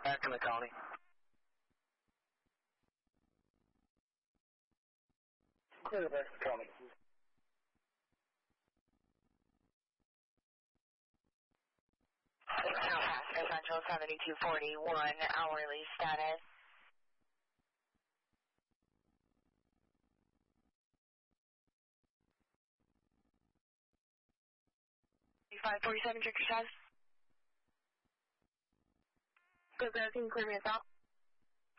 Back in the county. Clear back to the county. Central 7241, hourly status. 547, check your status. Good, can you clear me a stop?